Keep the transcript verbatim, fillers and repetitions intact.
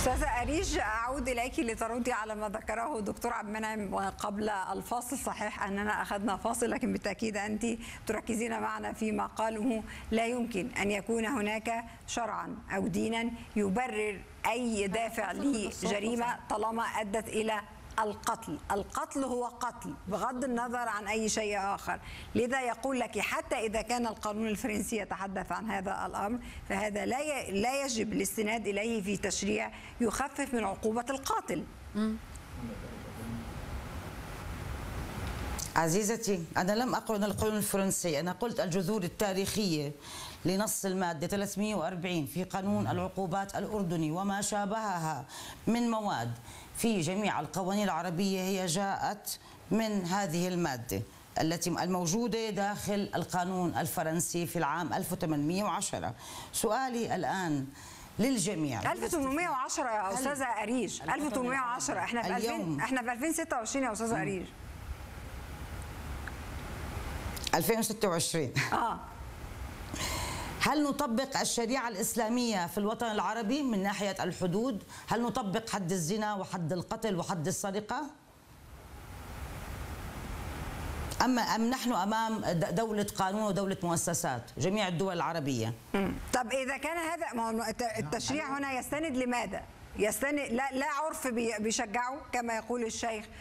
أستاذة أريج، أعود إليك لتردي على ما ذكره الدكتور عبد المنعم قبل الفاصل. صحيح أننا أخذنا فاصل، لكن بالتأكيد أنت تركزين معنا فيما قاله. لا يمكن أن يكون هناك شرعا أو دينا يبرر أي دافع لجريمة طالما أدت إلى القتل. القتل هو قتل بغض النظر عن أي شيء آخر. لذا يقول لك حتى إذا كان القانون الفرنسي يتحدث عن هذا الأمر، فهذا لا لا يجب الاستناد إليه في تشريع يخفف من عقوبة القاتل. عزيزتي، أنا لم أقل أن القانون الفرنسي، أنا قلت الجذور التاريخية لنص المادة ثلاثمئة وأربعين في قانون العقوبات الأردني وما شابهها من مواد في جميع القوانين العربية هي جاءت من هذه المادة التي الموجودة داخل القانون الفرنسي في العام ألف وثمانمئة وعشرة. سؤالي الآن للجميع، ألف وثمانمئة وعشرة يا أستاذة أريج، ألف وثمانمئة وعشرة، احنا في ألفين، احنا في ألفين وستة وعشرين يا أستاذة أريج. ألفين وستة وعشرين. اه هل نطبق الشريعة الإسلامية في الوطن العربي من ناحية الحدود؟ هل نطبق حد الزنا وحد القتل وحد السرقة؟ أما أم نحن أمام دولة قانون ودولة مؤسسات جميع الدول العربية؟ طب إذا كان هذا، ما هو التشريع هنا يستند لماذا؟ يستند لا لا عرف بيشجعه كما يقول الشيخ،